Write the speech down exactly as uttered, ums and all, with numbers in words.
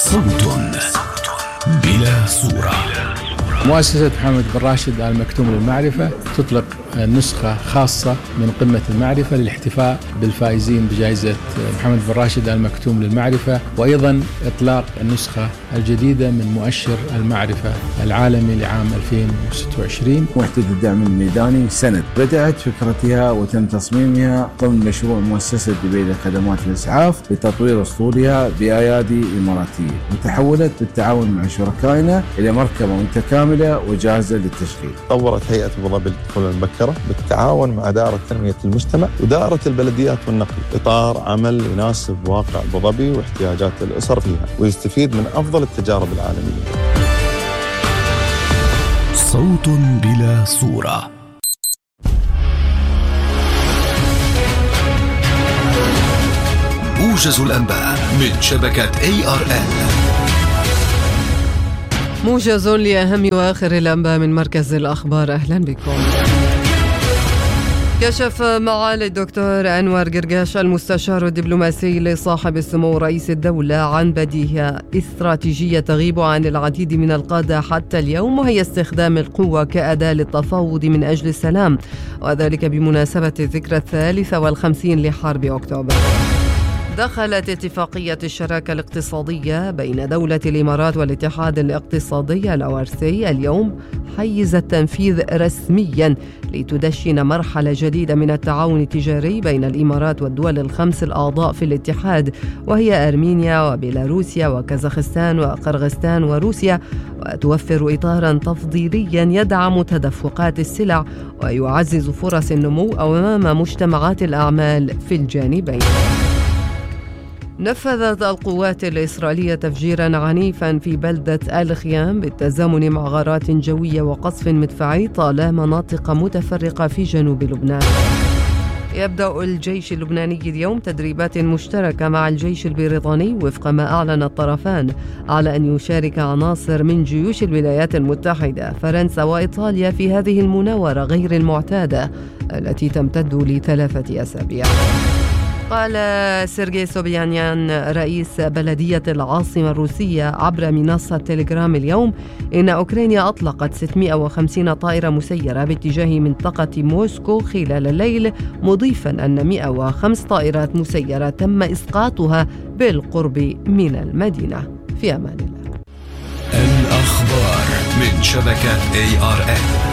صوت بلا صورة. مؤسسة محمد بن راشد آل مكتوم للمعرفة تطلق نسخة خاصة من قمة المعرفة للاحتفاء بالفائزين بجائزة محمد بن راشد آل مكتوم للمعرفة، وأيضا إطلاق النسخة الجديدة من مؤشر المعرفة العالمي لعام ألفين وستة وعشرين. وحدة الدعم الميداني سند بدأت فكرتها وتم تصميمها ضمن مشروع مؤسسة دبي لخدمات الإسعاف لتطوير أسطولها بأيادي إماراتية، وتحولت بالتعاون مع شركائنا إلى مركبة متكاملة وجاهزة للتشغيل. طورت هيئة أبو ظبي للطفولة المبكرة بالتعاون مع دائرة تنمية المجتمع ودائرة البلديات والنقل إطار عمل يناسب واقع أبو ظبي واحتياجات الأسر فيها ويستفيد من أفضل التجارب العالمية. صوت بلا صورة. موجز الأنباء من شبكة إيه آر إل. موجز لأهم وآخر الأنباء من مركز الأخبار. أهلا بكم. كشف معالي الدكتور أنور قرقاش المستشار الدبلوماسي لصاحب السمو رئيس الدولة عن بديهة استراتيجية تغيب عن العديد من القادة حتى اليوم، وهي استخدام القوة كأداة للتفاوض من أجل السلام، وذلك بمناسبة الذكرى الثالثة والخمسين لحرب أكتوبر. دخلت اتفاقية الشراكة الاقتصادية بين دولة الإمارات والاتحاد الاقتصادي الأوارسي اليوم حيز التنفيذ رسميا لتدشن مرحلة جديدة من التعاون التجاري بين الإمارات والدول الخمس الأعضاء في الاتحاد، وهي أرمينيا وبيلاروسيا وكازاخستان وقرغستان وروسيا، وتوفر إطارا تفضيليا يدعم تدفقات السلع ويعزز فرص النمو أمام مجتمعات الأعمال في الجانبين. نفذت القوات الإسرائيلية تفجيرا عنيفا في بلدة آل خيام بالتزامن مع غارات جوية وقصف مدفعي طال مناطق متفرقة في جنوب لبنان. يبدأ الجيش اللبناني اليوم تدريبات مشتركة مع الجيش البريطاني وفق ما أعلن الطرفان على أن يشارك عناصر من جيوش الولايات المتحدة فرنسا وإيطاليا في هذه المناورة غير المعتادة التي تمتد لثلاثة أسابيع. قال سيرجي سوبيانيان رئيس بلدية العاصمة الروسية عبر منصة تيليجرام اليوم إن أوكرانيا أطلقت ستمائة وخمسين طائرة مسيرة باتجاه منطقة موسكو خلال الليل، مضيفا أن مائة وخمس طائرات مسيرة تم إسقاطها بالقرب من المدينة. في أمان الله. الأخبار من شبكة إيه آر إل.